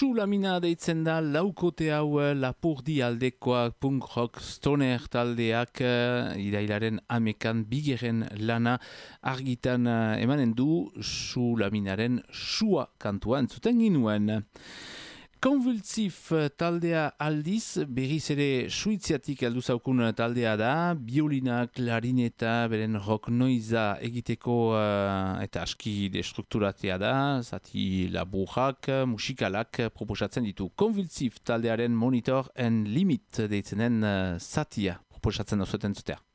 Su lamina deitzen da laukote hau Lapurdi aldekoa punk rock stoner taldeak irailaren amekan bigeren lana argitan emanen du Su laminaren sua kantua entzuten ginuen. Konvulsif taldea aldiz, berriz ere suitziatik heldu zaukun taldea da, biolina, klarineta, beren rock noiza egiteko eta aski destrukturatea da, zati laburrak, musikalak proposatzen ditu. Konvulsif taldearen Monitor and Limit deitzenen zatia proposatzen da zuten zutea.